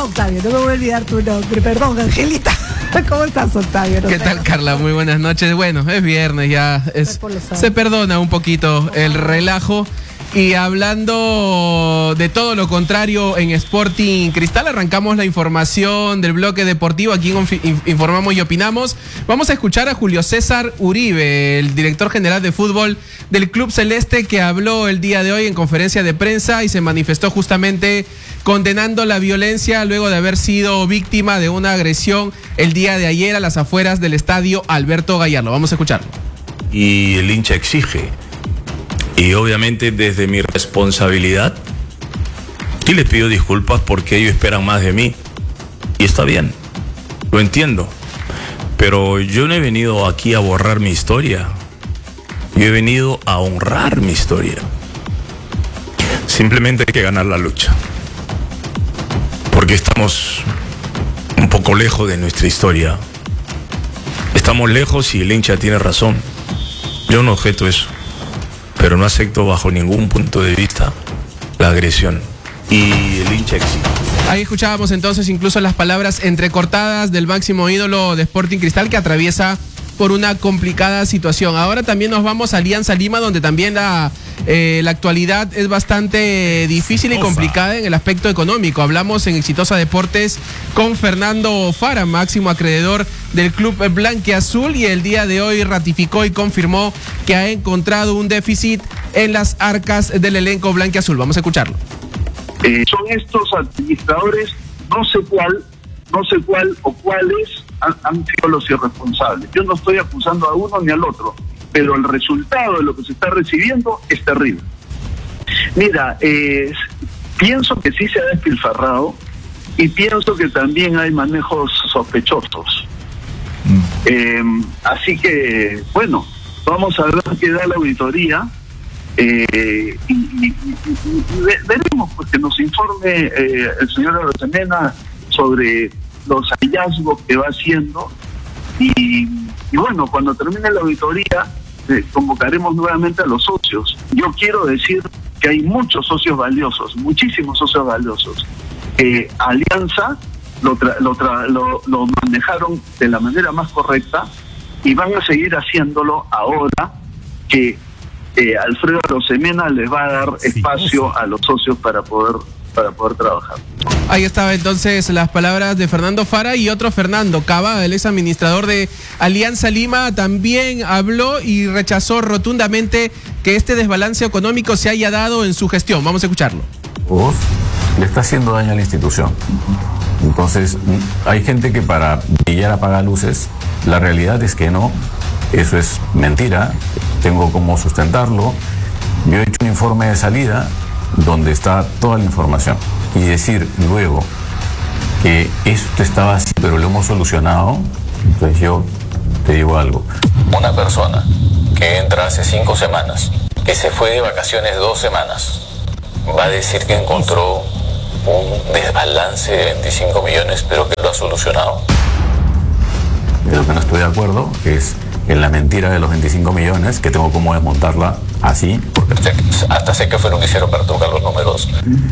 Octavio, no me voy a olvidar tu nombre, perdón, Angelita. ¿Cómo estás, Octavio? No ¿Qué tal, Carla? Muy buenas noches. Bueno, es viernes ya, se perdona un poquito el relajo. Y hablando de todo lo contrario en Sporting Cristal, arrancamos la información del bloque deportivo. Aquí informamos y opinamos. Vamos a escuchar a Julio César Uribe, el director general de fútbol del Club Celeste, que habló el día de hoy en conferencia de prensa y se manifestó justamente condenando la violencia luego de haber sido víctima de una agresión el día de ayer a las afueras del estadio Alberto Gallardo. Vamos a escucharlo. Y el hincha exige. Y obviamente desde mi responsabilidad, sí les pido disculpas porque ellos esperan más de mí. Y está bien, lo entiendo. Pero yo no he venido aquí a borrar mi historia. Yo he venido a honrar mi historia. Simplemente hay que ganar la lucha. Porque estamos un poco lejos de nuestra historia. Estamos lejos y el hincha tiene razón. Yo no objeto eso. Pero no acepto bajo ningún punto de vista la agresión. Y el hincha exige. Ahí escuchábamos entonces incluso las palabras entrecortadas del máximo ídolo de Sporting Cristal, que atraviesa por una complicada situación. Ahora también nos vamos a Alianza Lima, donde también la actualidad es bastante difícil y complicada en el aspecto económico. Hablamos en Exitosa Deportes con Fernando Fara, máximo acreedor del club blanquiazul, y el día de hoy ratificó y confirmó que ha encontrado un déficit en las arcas del elenco blanquiazul. Vamos a escucharlo. Son estos administradores, no sé cuál o cuáles han sido los irresponsables. Yo no estoy acusando a uno ni al otro, pero el resultado de lo que se está recibiendo es terrible. Mira, pienso que sí se ha despilfarrado y pienso que también hay manejos sospechosos. Así que, bueno, vamos a ver qué da la auditoría. Y veremos, pues, que nos informe el señor Arosemena sobre los hallazgos que va haciendo y bueno, cuando termine la auditoría convocaremos nuevamente a los socios. Yo quiero decir que hay muchos socios valiosos, muchísimos socios valiosos. Alianza lo manejaron de la manera más correcta y van a seguir haciéndolo ahora que Alfredo Arosemena les va a dar espacio a los socios para poder trabajar. Ahí estaba entonces las palabras de Fernando Fara, y otro Fernando Cava, el ex administrador de Alianza Lima, también habló y rechazó rotundamente que este desbalance económico se haya dado en su gestión. Vamos a escucharlo. Le está haciendo daño a la institución. Entonces, hay gente que para brillar apaga luces. La realidad es que no. Eso es mentira. Tengo cómo sustentarlo. Yo he hecho un informe de salida donde está toda la información. Y decir luego que esto estaba así, pero lo hemos solucionado, entonces yo te digo algo. Una persona que entra hace 5 semanas, que se fue de vacaciones 2 semanas, va a decir que encontró un desbalance de 25 millones, pero que lo ha solucionado. Lo que no estoy de acuerdo es en la mentira de los 25 millones, que tengo cómo desmontarla así, porque hasta sé que fue lo que hicieron para tocar los números.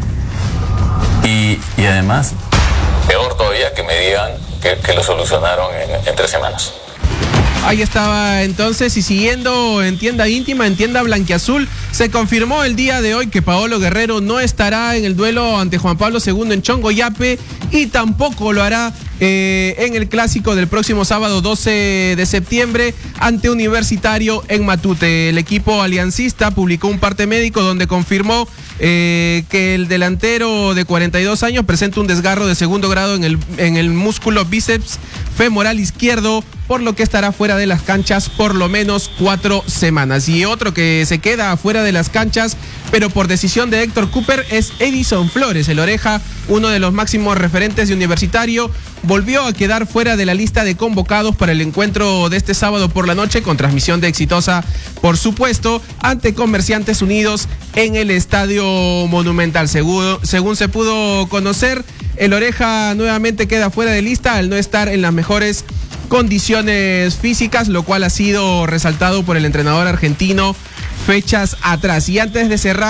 Y además, peor todavía que me digan que lo solucionaron en 3 semanas. Ahí estaba entonces, y siguiendo en tienda íntima, en tienda blanquiazul, se confirmó el día de hoy que Paolo Guerrero no estará en el duelo ante Juan Pablo II en Chongoyape, y tampoco lo hará en el clásico del próximo sábado 12 de septiembre ante Universitario en Matute. El equipo aliancista publicó un parte médico donde confirmó que el delantero de 42 años presenta un desgarro de 2º grado en el músculo bíceps femoral izquierdo, por lo que estará fuera de las canchas por lo menos 4 semanas. Y otro que se queda fuera de las canchas, pero por decisión de Héctor Cooper, es Edison Flores. El Oreja, uno de los máximos referentes de Universitario, volvió a quedar fuera de la lista de convocados para el encuentro de este sábado por la noche, con transmisión de Exitosa, por supuesto, ante Comerciantes Unidos en el Estadio Monumental. Según se pudo conocer, el Oreja nuevamente queda fuera de lista al no estar en las mejores condiciones físicas, lo cual ha sido resaltado por el entrenador argentino fechas atrás. Y antes de cerrar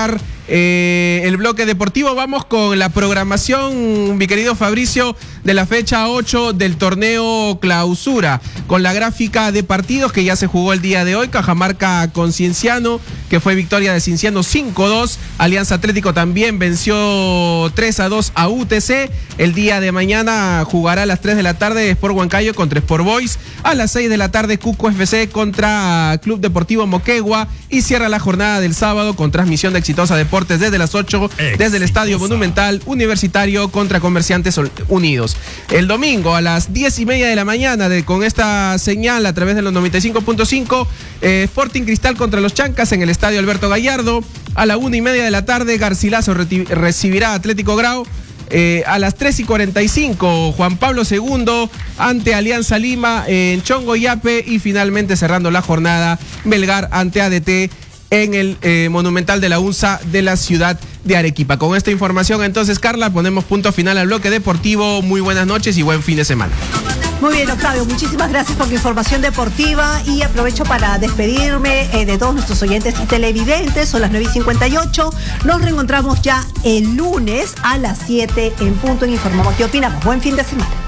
el bloque deportivo. Vamos con la programación, mi querido Fabricio, de la fecha 8 del torneo Clausura, con la gráfica de partidos que ya se jugó el día de hoy. Cajamarca con Cienciano, que fue victoria de Cienciano 5-2. Alianza Atlético también venció 3-2 a UTC. El día de mañana jugará a las 3 de la tarde Sport Huancayo contra Sport Boys. A las 6 de la tarde Cusco FC contra Club Deportivo Moquegua. Y cierra la jornada del sábado con transmisión de Exitosa Deportes desde las 8, desde el Estadio Monumental Universitario contra Comerciantes Unidos. El domingo a las 10:30 de la mañana, con esta señal a través de los 95.5, Sporting Cristal contra los Chancas en el Estadio Alberto Gallardo. A la 1:30 de la tarde, Garcilaso recibirá a Atlético Grau. A las 3:45, Juan Pablo II ante Alianza Lima en Chongo Yape. Y finalmente cerrando la jornada, Melgar ante ADT en el Monumental de la UNSA de la ciudad de Arequipa. Con esta información, entonces, Carla, ponemos punto final al bloque deportivo. Muy buenas noches y buen fin de semana. Muy bien, Octavio, muchísimas gracias por la información deportiva y aprovecho para despedirme de todos nuestros oyentes y televidentes. Son las 9:58. Nos reencontramos ya el lunes a las 7 en punto en Informamos. ¿Qué opinamos? Buen fin de semana.